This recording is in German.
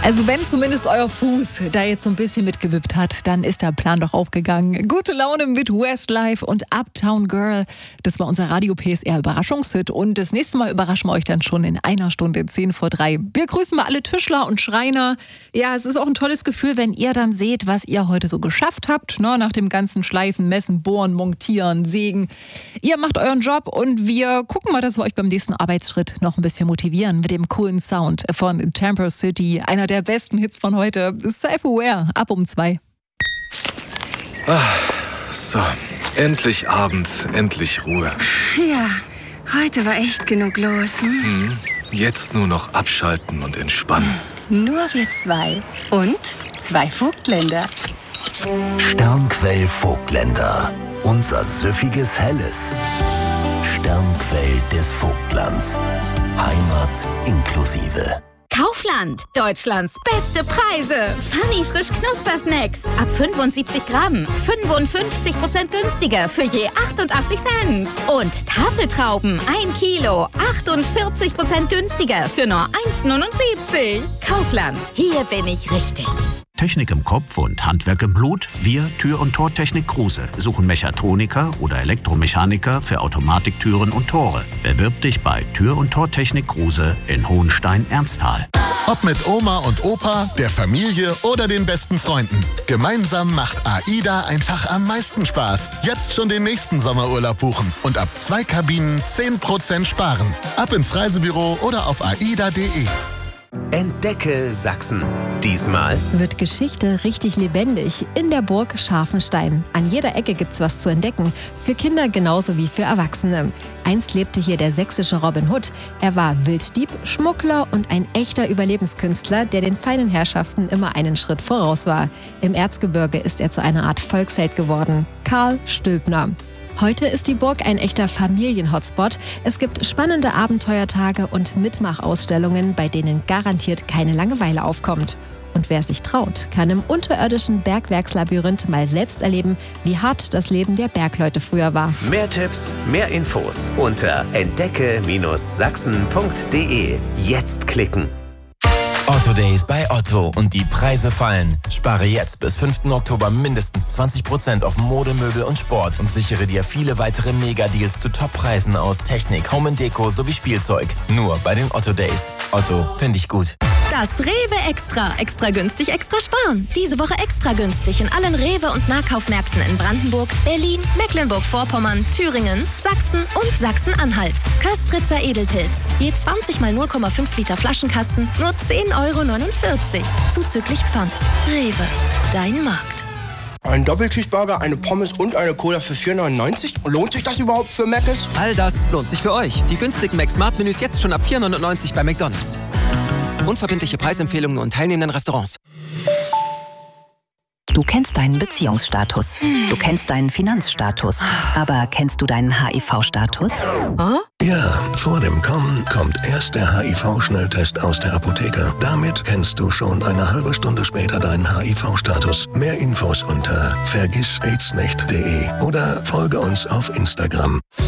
Also wenn zumindest euer Fuß da jetzt so ein bisschen mitgewippt hat, dann ist der Plan doch aufgegangen. Gute Laune mit Westlife und Uptown Girl. Das war unser Radio PSR Überraschungshit. Und das nächste Mal überraschen wir euch dann schon in einer Stunde 2:50. Wir grüßen mal alle Tischler und Schreiner. Ja, es ist auch ein tolles Gefühl, wenn ihr dann seht, was ihr heute so geschafft habt. Ne? Nach dem ganzen Schleifen, Messen, Bohren, Montieren, Sägen. Ihr macht euren Job und wir gucken mal, dass wir euch beim nächsten Arbeitsschritt noch ein bisschen motivieren mit dem coolen Sound von Temper City. Einer der besten Hits von heute. Self-Aware, ab um 2. So, endlich Abend, endlich Ruhe. Ja, heute war echt genug los. Jetzt nur noch abschalten und entspannen. Nur wir zwei. Und 2 Vogtländer. Sternquell Vogtländer. Unser süffiges Helles. Sternquell des Vogtlands. Heimat inklusive. Kaufland, Deutschlands beste Preise. Funny frisch Knuspersnacks. Ab 75 Gramm. 55% günstiger für je 88 Cent. Und Tafeltrauben, 1 Kilo. 48% günstiger für nur 1,79. Kaufland, hier bin ich richtig. Technik im Kopf und Handwerk im Blut? Wir, Tür- und Tortechnik Kruse, suchen Mechatroniker oder Elektromechaniker für Automatiktüren und Tore. Bewirb dich bei Tür- und Tortechnik Kruse in Hohenstein-Ernsthal. Ob mit Oma und Opa, der Familie oder den besten Freunden. Gemeinsam macht AIDA einfach am meisten Spaß. Jetzt schon den nächsten Sommerurlaub buchen und ab 2 Kabinen 10% sparen. Ab ins Reisebüro oder auf aida.de. Entdecke Sachsen. Diesmal wird Geschichte richtig lebendig in der Burg Scharfenstein. An jeder Ecke gibt's was zu entdecken. Für Kinder genauso wie für Erwachsene. Einst lebte hier der sächsische Robin Hood. Er war Wilddieb, Schmuggler und ein echter Überlebenskünstler, der den feinen Herrschaften immer einen Schritt voraus war. Im Erzgebirge ist er zu einer Art Volksheld geworden. Karl Stülpner. Heute ist die Burg ein echter Familien-Hotspot. Es gibt spannende Abenteuertage und Mitmachausstellungen, bei denen garantiert keine Langeweile aufkommt. Und wer sich traut, kann im unterirdischen Bergwerkslabyrinth mal selbst erleben, wie hart das Leben der Bergleute früher war. mehr Tipps, mehr Infos unter entdecke-sachsen.de. Jetzt klicken. Otto Days bei Otto und die Preise fallen. Spare jetzt bis 5. Oktober mindestens 20% auf Mode, Möbel und Sport und sichere dir viele weitere Mega-Deals zu Top-Preisen aus Technik, Home & Deko sowie Spielzeug. Nur bei den Otto Days. Otto, finde ich gut. Das Rewe Extra. Extra günstig, extra sparen. Diese Woche extra günstig in allen Rewe- und Nahkaufmärkten in Brandenburg, Berlin, Mecklenburg-Vorpommern, Thüringen, Sachsen und Sachsen-Anhalt. Köstritzer Edelpilz. Je 20 mal 0,5 Liter Flaschenkasten, nur 10,49 €. Zuzüglich Pfand. Rewe. Dein Markt. Ein Doppelcheeseburger, eine Pommes und eine Cola für 4,99? Lohnt sich das überhaupt für Mc's? All das lohnt sich für euch. Die günstigen Mac-Smart-Menüs jetzt schon ab 4,99 bei McDonald's. Unverbindliche Preisempfehlungen nur in teilnehmenden Restaurants. Du kennst deinen Beziehungsstatus. Du kennst deinen Finanzstatus. Aber kennst du deinen HIV-Status? Ja, vor dem Kommen kommt erst der HIV-Schnelltest aus der Apotheke. Damit kennst du schon eine halbe Stunde später deinen HIV-Status. Mehr Infos unter vergissaidsnicht.de oder folge uns auf Instagram.